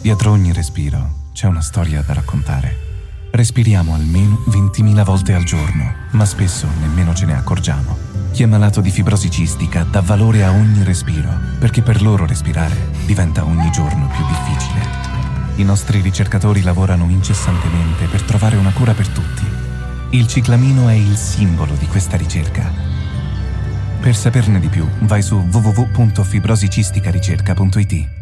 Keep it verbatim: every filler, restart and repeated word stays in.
Dietro ogni respiro c'è una storia da raccontare. Respiriamo almeno ventimila volte al giorno, ma spesso nemmeno ce ne accorgiamo. Chi è malato di fibrosi cistica dà valore a ogni respiro, perché per loro respirare diventa ogni giorno più difficile. I nostri ricercatori lavorano incessantemente per trovare una cura per tutti. Il ciclamino è il simbolo di questa ricerca. Per saperne di più, vai su w w w punto fibrosicistica ricerca punto i t.